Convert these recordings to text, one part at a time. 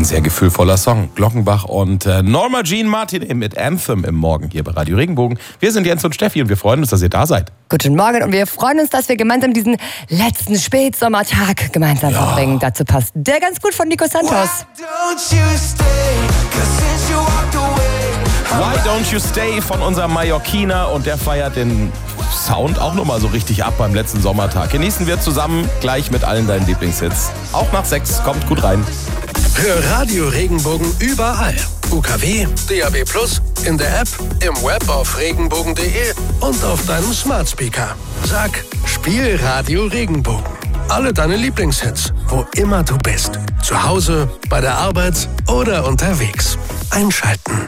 Ein sehr gefühlvoller Song. Glockenbach und Norma Jean Martin mit Anthem im Morgen hier bei Radio Regenbogen. Wir sind Jens und Steffi und wir freuen uns, dass ihr da seid. Guten Morgen und wir freuen uns, dass wir gemeinsam diesen letzten Spätsommertag gemeinsam verbringen. Dazu passt der ganz gut von Nico Santos. Why Don't You Stay von unserem Mallorquiner und der feiert den Sound auch nochmal so richtig ab beim letzten Sommertag. Genießen wir zusammen gleich mit allen deinen Lieblingshits. Auch nach 6, kommt gut rein. Hör Radio Regenbogen überall. UKW, DAB+, in der App, im Web auf regenbogen.de und auf deinem Smart Speaker. Sag, spiel Radio Regenbogen. Alle deine Lieblingshits, wo immer du bist. Zu Hause, bei der Arbeit oder unterwegs. Einschalten.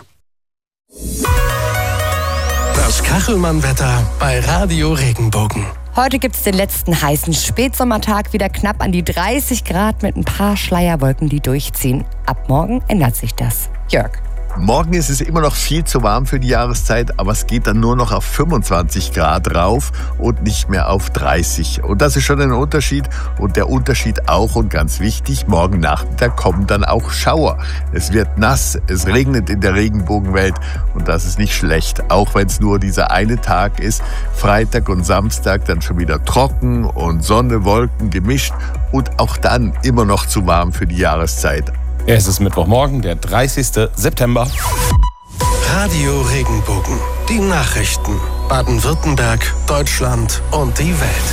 Das Kachelmann-Wetter bei Radio Regenbogen. Heute gibt es den letzten heißen Spätsommertag, wieder knapp an die 30 Grad mit ein paar Schleierwolken, die durchziehen. Ab morgen ändert sich das. Jörg. Morgen ist es immer noch viel zu warm für die Jahreszeit, aber es geht dann nur noch auf 25 Grad rauf und nicht mehr auf 30. Und das ist schon ein Unterschied. Und der Unterschied auch und ganz wichtig, morgen Nachmittag kommen dann auch Schauer. Es wird nass, es regnet in der Regenbogenwelt und das ist nicht schlecht. Auch wenn es nur dieser eine Tag ist, Freitag und Samstag dann schon wieder trocken und Sonne, Wolken gemischt und auch dann immer noch zu warm für die Jahreszeit. Es ist Mittwochmorgen, der 30. September. Radio Regenbogen. Die Nachrichten. Baden-Württemberg, Deutschland und die Welt.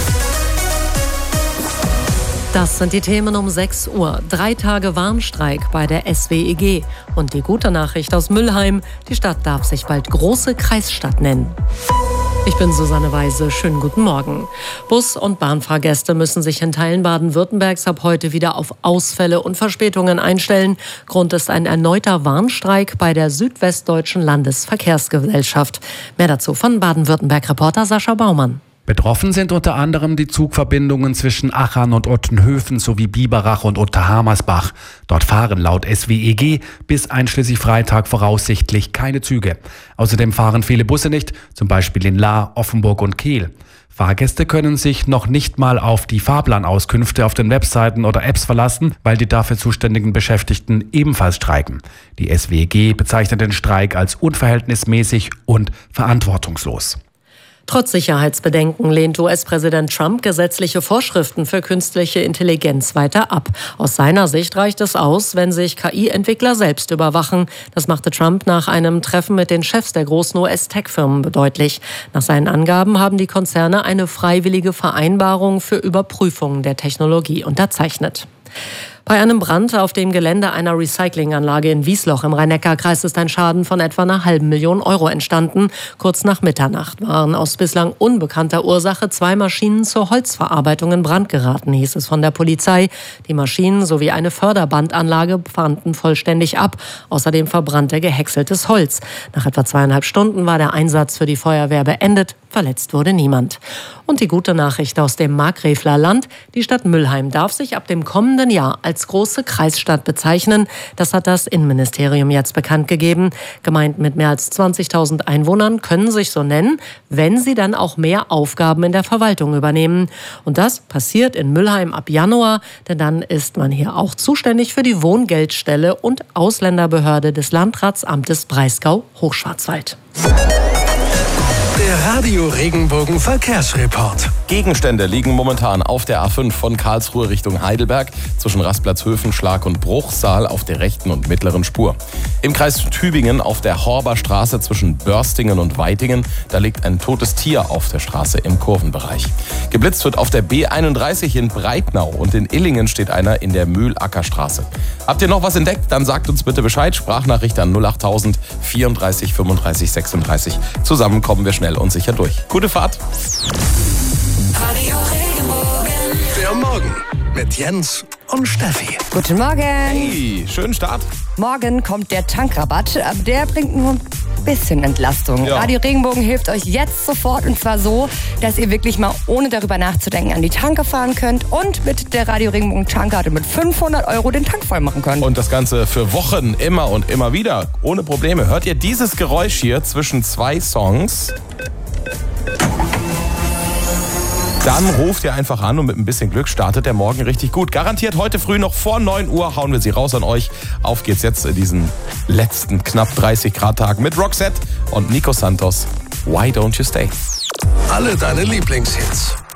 Das sind die Themen um 6 Uhr. 3 Tage Warnstreik bei der SWEG. Und die gute Nachricht aus Mülheim. Die Stadt darf sich bald große Kreisstadt nennen. Ich bin Susanne Weise. Schönen guten Morgen. Bus- und Bahnfahrgäste müssen sich in Teilen Baden-Württembergs ab heute wieder auf Ausfälle und Verspätungen einstellen. Grund ist ein erneuter Warnstreik bei der Südwestdeutschen Landesverkehrsgesellschaft. Mehr dazu von Baden-Württemberg-Reporter Sascha Baumann. Betroffen sind unter anderem die Zugverbindungen zwischen Achern und Ottenhöfen sowie Biberach und Unterhammersbach. Dort fahren laut SWEG bis einschließlich Freitag voraussichtlich keine Züge. Außerdem fahren viele Busse nicht, zum Beispiel in Lahr, Offenburg und Kehl. Fahrgäste können sich noch nicht mal auf die Fahrplanauskünfte auf den Webseiten oder Apps verlassen, weil die dafür zuständigen Beschäftigten ebenfalls streiken. Die SWEG bezeichnet den Streik als unverhältnismäßig und verantwortungslos. Trotz Sicherheitsbedenken lehnt US-Präsident Trump gesetzliche Vorschriften für künstliche Intelligenz weiter ab. Aus seiner Sicht reicht es aus, wenn sich KI-Entwickler selbst überwachen. Das machte Trump nach einem Treffen mit den Chefs der großen US-Tech-Firmen deutlich. Nach seinen Angaben haben die Konzerne eine freiwillige Vereinbarung für Überprüfungen der Technologie unterzeichnet. Bei einem Brand auf dem Gelände einer Recyclinganlage in Wiesloch im Rhein-Neckar-Kreis ist ein Schaden von etwa einer $500.000 entstanden. Kurz nach Mitternacht waren aus bislang unbekannter Ursache 2 Maschinen zur Holzverarbeitung in Brand geraten, hieß es von der Polizei. Die Maschinen sowie eine Förderbandanlage brannten vollständig ab. Außerdem verbrannte gehäckseltes Holz. Nach etwa 2,5 Stunden war der Einsatz für die Feuerwehr beendet. Verletzt wurde niemand. Und die gute Nachricht aus dem Markgräfler Land: Die Stadt Mülheim darf sich ab dem kommenden Jahr als große Kreisstadt bezeichnen. Das hat das Innenministerium jetzt bekannt gegeben. Gemeinden mit mehr als 20.000 Einwohnern können sich so nennen, wenn sie dann auch mehr Aufgaben in der Verwaltung übernehmen. Und das passiert in Mülheim ab Januar, denn dann ist man hier auch zuständig für die Wohngeldstelle und Ausländerbehörde des Landratsamtes Breisgau-Hochschwarzwald. Der Radio Regenbogen Verkehrsreport. Gegenstände liegen momentan auf der A5 von Karlsruhe Richtung Heidelberg zwischen Rastplatzhöfen, Schlag und Bruchsal auf der rechten und mittleren Spur. Im Kreis Tübingen auf der Horber Straße zwischen Börstingen und Weitingen, da liegt ein totes Tier auf der Straße im Kurvenbereich. Geblitzt wird auf der B31 in Breitnau und in Illingen steht einer in der Mühlackerstraße. Habt ihr noch was entdeckt? Dann sagt uns bitte Bescheid. Sprachnachricht an 08000 34 35 36. Zusammen kommen wir schnell und sicher durch. Gute Fahrt. Der Morgen mit Jens und Steffi. Guten Morgen. Hey, schönen Start. Morgen kommt der Tankrabatt, aber der bringt nur ein bisschen Entlastung. Ja. Radio Regenbogen hilft euch jetzt sofort, und zwar so, dass ihr wirklich mal ohne darüber nachzudenken an die Tanke fahren könnt und mit der Radio Regenbogen Tankkarte mit 500 € den Tank voll machen könnt. Und das Ganze für Wochen, immer und immer wieder, ohne Probleme. Hört ihr dieses Geräusch hier zwischen 2 Songs? Dann ruft ihr einfach an und mit ein bisschen Glück startet der Morgen richtig gut. Garantiert heute früh noch vor 9 Uhr hauen wir sie raus an euch. Auf geht's jetzt in diesen letzten knapp 30 Grad Tag mit Roxette und Nico Santos. Why Don't You Stay? Alle deine Lieblingshits.